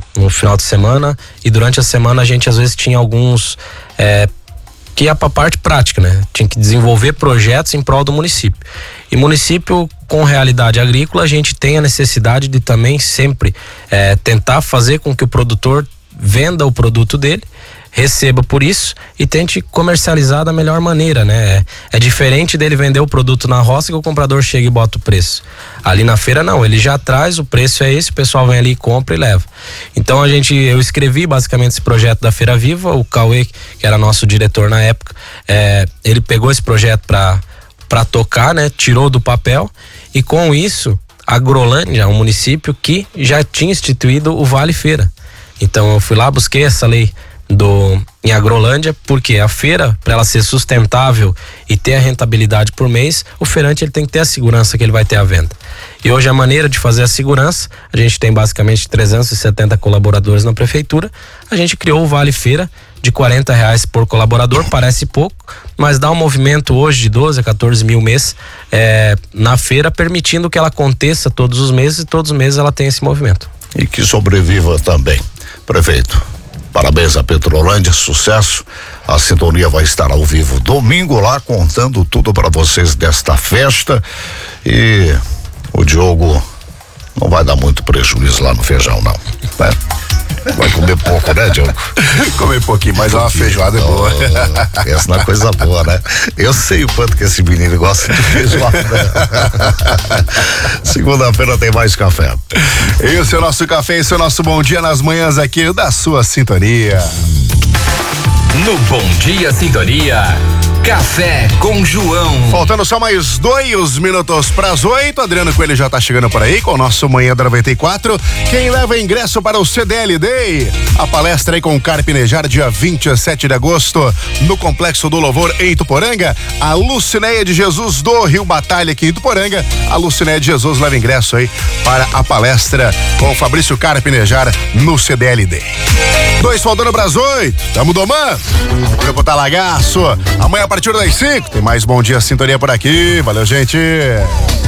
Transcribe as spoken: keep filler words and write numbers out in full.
no final de semana, e durante a semana a gente às vezes tinha alguns é, que ia pra parte prática, né? Tinha que desenvolver projetos em prol do município. E município com realidade agrícola, a gente tem a necessidade de também sempre é, tentar fazer com que o produtor venda o produto dele, receba por isso e tente comercializar da melhor maneira, né? É, é diferente dele vender o produto na roça que o comprador chega e bota o preço. Ali na feira não, ele já traz, o preço é esse, o pessoal vem ali, compra e leva. Então a gente, eu escrevi basicamente esse projeto da Feira Viva, o Cauê, que era nosso diretor na época, é, ele pegou esse projeto para para tocar, né? Tirou do papel e com isso a Agrolândia, um município que já tinha instituído o Vale Feira. Então eu fui lá, busquei essa lei do em Agrolândia, porque a feira, para ela ser sustentável e ter a rentabilidade por mês, o feirante ele tem que ter a segurança que ele vai ter a venda. E hoje a maneira de fazer a segurança, a gente tem basicamente trezentos e setenta colaboradores na prefeitura, a gente criou o Vale Feira de quarenta reais por colaborador, parece pouco, mas dá um movimento hoje de doze a quatorze mil mês é, na feira, permitindo que ela aconteça todos os meses e todos os meses ela tem esse movimento. E que sobreviva também. Prefeito, parabéns a Petrolândia, sucesso. A sintonia vai estar ao vivo domingo lá, contando tudo para vocês desta festa. E o Diogo não vai dar muito prejuízo lá no feijão, não. Né? Vai comer pouco, né, Diogo? Comer pouquinho, mas uma feijoada é boa. Essa não é coisa boa, né? Eu sei o quanto que esse menino gosta de feijoada. Segunda-feira tem mais café. Esse é o nosso café, esse é o nosso bom dia nas manhãs aqui da sua sintonia. No Bom Dia Sintonia, Café com João. Faltando só mais dois minutos para as oito. Adriano Coelho já tá chegando por aí com o nosso Manhã da noventa e quatro. Quem leva ingresso para o C D L Day? A palestra aí com o Carpinejar, dia vinte e sete de agosto, no Complexo do Louvor, em Ituporanga. A Lucinéia de Jesus do Rio Batalha, aqui em Ituporanga. A Lucinéia de Jesus leva ingresso aí para a palestra com o Fabrício Carpinejar no C D L Day. Dois faltando para as oito. Tamo domando. O grupo tá lagaço. Amanhã a partir das cinco tem mais Bom Dia Sintonia por aqui. Valeu, gente.